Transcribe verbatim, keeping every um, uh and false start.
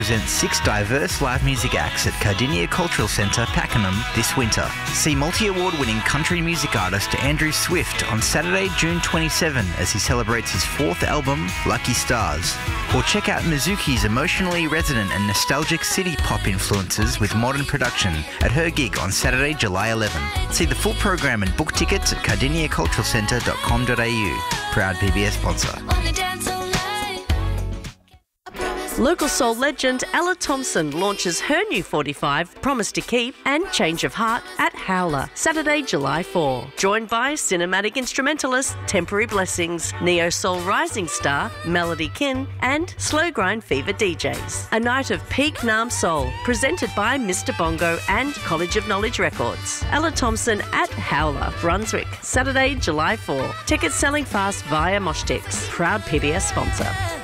presents six diverse live music acts at Cardinia Cultural Centre, Pakenham this winter. See multi-award-winning country music artist Andrew Swift on Saturday, June twenty-seventh as he celebrates his fourth album, Lucky Stars. Or check out Mizuki's emotionally resonant and nostalgic city pop influences with modern production at her gig on Saturday, July eleventh. See the full program and book tickets at cardinia cultural centre dot com dot a u. Proud P B S sponsor. Local soul legend Ella Thompson launches her new forty-five, Promise to Keep and Change of Heart at Howler, Saturday, July fourth. Joined by cinematic instrumentalist Temporary Blessings, Neo Soul rising star Melody Kin and Slow Grind Fever D Js. A night of peak Nam Soul, presented by Mister Bongo and College of Knowledge Records. Ella Thompson at Howler, Brunswick, Saturday, July fourth. Tickets selling fast via Moshtix. Proud P B S sponsor.